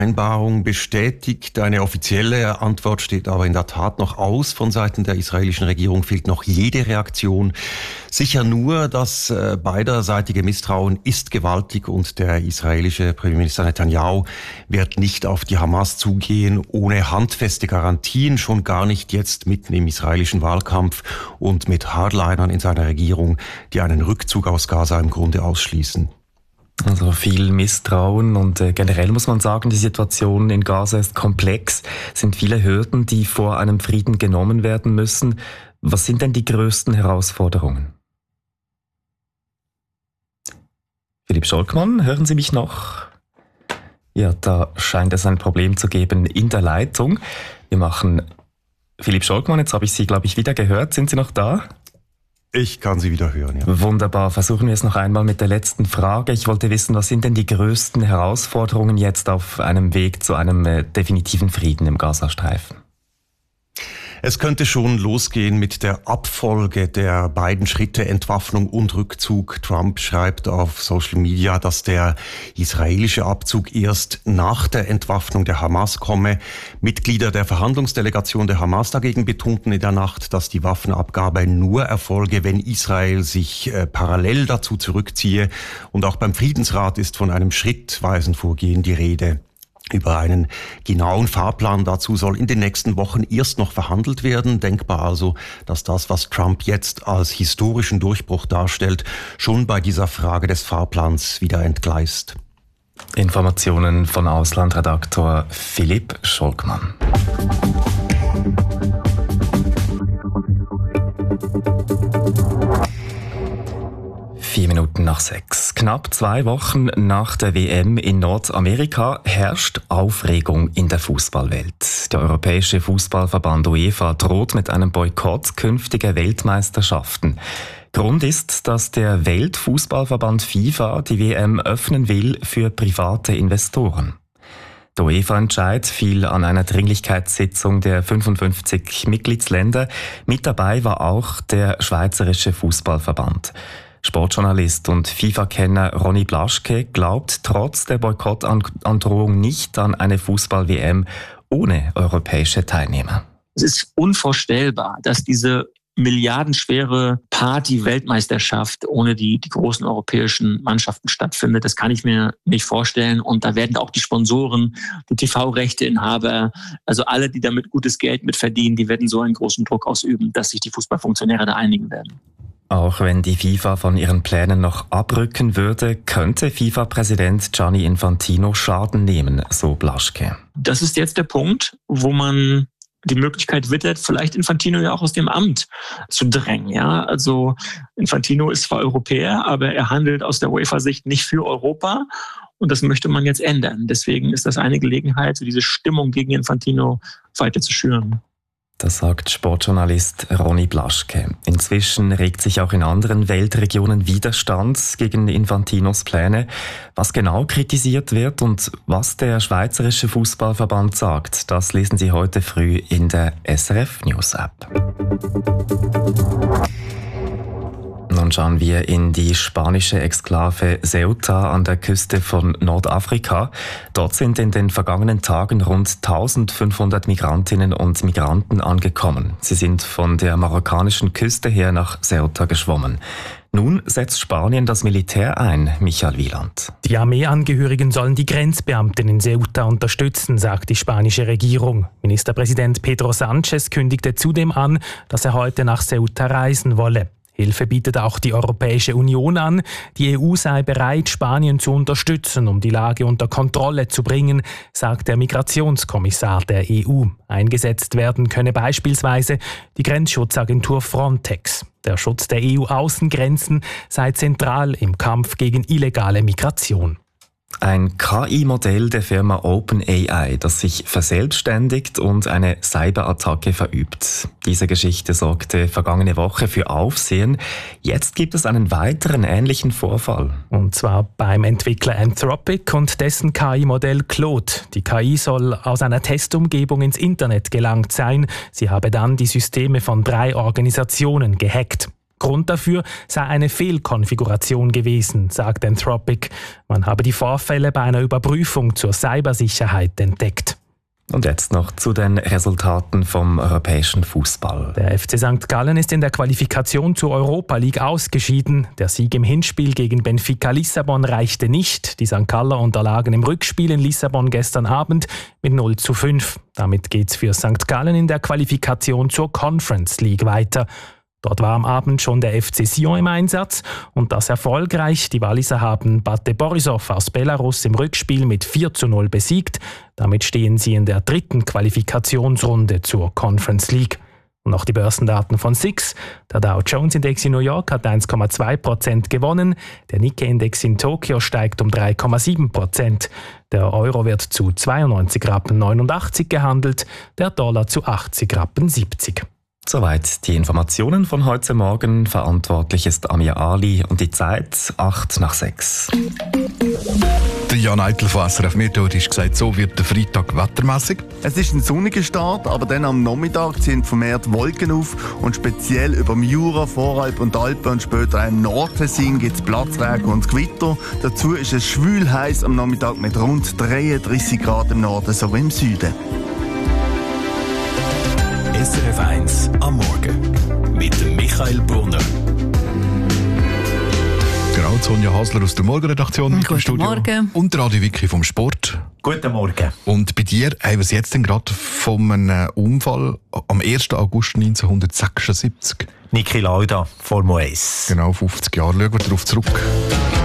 Vereinbarung bestätigt. Eine offizielle Antwort steht aber in der Tat noch aus. Von Seiten der israelischen Regierung fehlt noch jede Reaktion. Sicher nur, das beiderseitige Misstrauen ist gewaltig und der israelische Premierminister Netanyahu wird nicht auf die Hamas zugehen ohne handfeste Garantien, schon gar nicht jetzt mitten im israelischen Wahlkampf und mit Hardlinern in seiner Regierung, die einen Rückzug aus Gaza im Grunde ausschließen. Also viel Misstrauen und generell muss man sagen, die Situation in Gaza ist komplex. Es sind viele Hürden, die vor einem Frieden genommen werden müssen. Was sind denn die größten Herausforderungen? Philipp Scholkmann, hören Sie mich noch? Ja, da scheint es ein Problem zu geben in der Leitung. Wir machen Philipp Scholkmann, jetzt habe ich Sie, glaube ich, wieder gehört. Sind Sie noch da? Ich kann Sie wieder hören, ja. Wunderbar. Versuchen wir es noch einmal mit der letzten Frage. Ich wollte wissen, was sind denn die größten Herausforderungen jetzt auf einem Weg zu einem definitiven Frieden im Gazastreifen? Es könnte schon losgehen mit der Abfolge der beiden Schritte Entwaffnung und Rückzug. Trump schreibt auf Social Media, dass der israelische Abzug erst nach der Entwaffnung der Hamas komme. Mitglieder der Verhandlungsdelegation der Hamas dagegen betonten in der Nacht, dass die Waffenabgabe nur erfolge, wenn Israel sich parallel dazu zurückziehe. Und auch beim Friedensrat ist von einem schrittweisen Vorgehen die Rede. Über einen genauen Fahrplan dazu soll in den nächsten Wochen erst noch verhandelt werden. Denkbar also, dass das, was Trump jetzt als historischen Durchbruch darstellt, schon bei dieser Frage des Fahrplans wieder entgleist. Informationen von Auslandredaktor Philipp Scholkmann. 6:04. Knapp 2 Wochen nach der WM in Nordamerika herrscht Aufregung in der Fußballwelt. Der Europäische Fußballverband UEFA droht mit einem Boykott künftiger Weltmeisterschaften. Grund ist, dass der Weltfußballverband FIFA die WM öffnen will für private Investoren. Der UEFA-Entscheid fiel an einer Dringlichkeitssitzung der 55 Mitgliedsländer. Mit dabei war auch der Schweizerische Fußballverband. Sportjournalist und FIFA-Kenner Ronny Blaschke glaubt trotz der Boykottandrohung nicht an eine Fußball-WM ohne europäische Teilnehmer. Es ist unvorstellbar, dass diese milliardenschwere Party-Weltmeisterschaft ohne die großen europäischen Mannschaften stattfindet. Das kann ich mir nicht vorstellen. Und da werden auch die Sponsoren, die TV-Rechteinhaber, also alle, die damit gutes Geld mitverdienen, die werden so einen großen Druck ausüben, dass sich die Fußballfunktionäre da einigen werden. Auch wenn die FIFA von ihren Plänen noch abrücken würde, könnte FIFA-Präsident Gianni Infantino Schaden nehmen, so Blaschke. Das ist jetzt der Punkt, wo man die Möglichkeit wittert, vielleicht Infantino ja auch aus dem Amt zu drängen. Ja? Also Infantino ist zwar Europäer, aber er handelt aus der UEFA-Sicht nicht für Europa. Und das möchte man jetzt ändern. Deswegen ist das eine Gelegenheit, so diese Stimmung gegen Infantino weiter zu schüren. Das sagt Sportjournalist Ronny Blaschke. Inzwischen regt sich auch in anderen Weltregionen Widerstand gegen Infantinos Pläne. Was genau kritisiert wird und was der Schweizerische Fußballverband sagt, das lesen Sie heute früh in der SRF News App. Nun schauen wir in die spanische Exklave Ceuta an der Küste von Nordafrika. Dort sind in den vergangenen Tagen rund 1500 Migrantinnen und Migranten angekommen. Sie sind von der marokkanischen Küste her nach Ceuta geschwommen. Nun setzt Spanien das Militär ein, Michael Wieland. Die Armeeangehörigen sollen die Grenzbeamten in Ceuta unterstützen, sagt die spanische Regierung. Ministerpräsident Pedro Sánchez kündigte zudem an, dass er heute nach Ceuta reisen wolle. Hilfe bietet auch die Europäische Union an. Die EU sei bereit, Spanien zu unterstützen, um die Lage unter Kontrolle zu bringen, sagt der Migrationskommissar der EU. Eingesetzt werden könne beispielsweise die Grenzschutzagentur Frontex. Der Schutz der EU-Außengrenzen sei zentral im Kampf gegen illegale Migration. Ein KI-Modell der Firma OpenAI, das sich verselbstständigt und eine Cyberattacke verübt. Diese Geschichte sorgte vergangene Woche für Aufsehen. Jetzt gibt es einen weiteren ähnlichen Vorfall. Und zwar beim Entwickler Anthropic und dessen KI-Modell Claude. Die KI soll aus einer Testumgebung ins Internet gelangt sein. Sie habe dann die Systeme von 3 Organisationen gehackt. Grund dafür sei eine Fehlkonfiguration gewesen, sagt Anthropic. Man habe die Vorfälle bei einer Überprüfung zur Cybersicherheit entdeckt. Und jetzt noch zu den Resultaten vom europäischen Fußball. Der FC St. Gallen ist in der Qualifikation zur Europa League ausgeschieden. Der Sieg im Hinspiel gegen Benfica Lissabon reichte nicht. Die St. Galler unterlagen im Rückspiel in Lissabon gestern Abend mit 0:5. Damit geht's für St. Gallen in der Qualifikation zur Conference League weiter. Dort war am Abend schon der FC Sion im Einsatz und das erfolgreich. Die Walliser haben Bate Borisov aus Belarus im Rückspiel mit 4:0 besiegt. Damit stehen sie in der 3. Qualifikationsrunde zur Conference League. Und noch die Börsendaten von SIX. Der Dow Jones Index in New York hat 1,2% gewonnen. Der Nikkei Index in Tokio steigt um 3,7%. Der Euro wird zu 92,89 Rappen gehandelt, der Dollar zu 80,70 Rappen. Soweit die Informationen von heute Morgen. Verantwortlich ist Amir Ali und die Zeit 5:08. Der Jan Eitel von SRF Meteor ist gesagt, so wird der Freitag wettermässig. Es ist ein sonniger Start, aber dann am Nachmittag ziehen vermehrt Wolken auf und speziell über dem Jura, Voralp und Alpen und später auch im Nordtessin gibt es Platzregen und Gewitter. Dazu ist es schwül heiß am Nachmittag mit rund 33 Grad im Norden sowie im Süden. SRF 1 am Morgen mit dem Michael Brunner. Genau, Sonja Hasler aus der Morgenredaktion mit dem Studio. Morgen. Und Radio Vicky vom Sport. Guten Morgen. Und bei dir haben wir es jetzt gerade von einem Unfall am 1. August 1976. Niki Lauda, Formel 1. Genau, 50 Jahre. Schauen wir darauf zurück.